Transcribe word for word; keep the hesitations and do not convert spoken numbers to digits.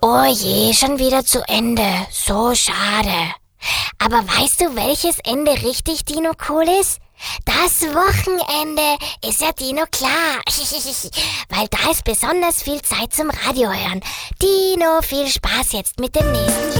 Oh je, schon wieder zu Ende. So schade. Aber weißt du, welches Ende richtig Dino cool ist? Das Wochenende, ist ja Dino klar. Weil da ist besonders viel Zeit zum Radio hören. Dino, viel Spaß jetzt mit dem nächsten